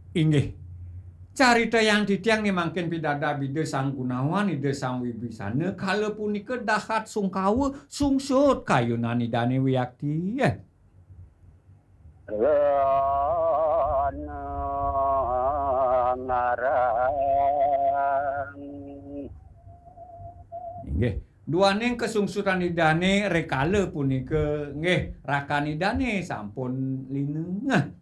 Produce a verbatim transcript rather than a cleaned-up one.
Inggih. Carita yang titiang ni mangken pidada bida Sang Gunawan ida Sang Wibisana kala punika dahat sungkawa sungsut kayunan idane Wiyakti ya. Rana ngarang. Nggih. Duaning kesungsutan idane rekala punika nggih rakan idane sampun linengah.